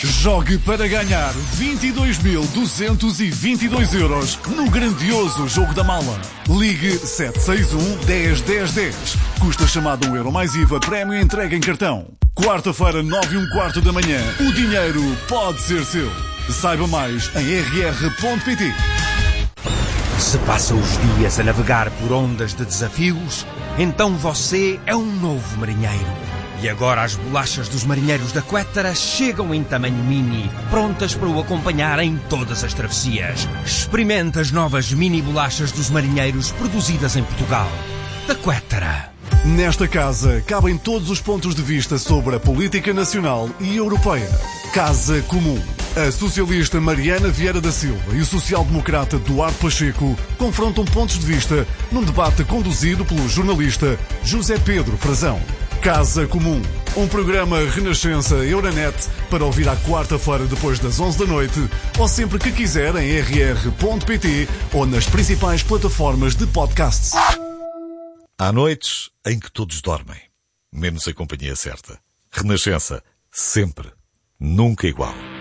Jogue para ganhar 22.222 euros no grandioso Jogo da Mala. Ligue 761 10 10 10. Custa chamada €1 mais IVA, prémio entrega em cartão. Quarta-feira, 9h15 da manhã. O dinheiro pode ser seu. Saiba mais em rr.pt. Se passa os dias a navegar por ondas de desafios, então você é um novo marinheiro. E agora as bolachas dos marinheiros da Quettara chegam em tamanho mini, prontas para o acompanhar em todas as travessias. Experimente as novas mini bolachas dos marinheiros produzidas em Portugal. Da Quettara. Nesta casa cabem todos os pontos de vista sobre a política nacional e europeia. Casa Comum. A socialista Mariana Vieira da Silva e o social-democrata Duarte Pacheco confrontam pontos de vista num debate conduzido pelo jornalista José Pedro Frazão. Casa Comum, um programa Renascença Euronet para ouvir à quarta-feira depois das 11 da noite ou sempre que quiser em rr.pt ou nas principais plataformas de podcasts. Há noites em que todos dormem, menos a companhia certa. Renascença, sempre, nunca igual.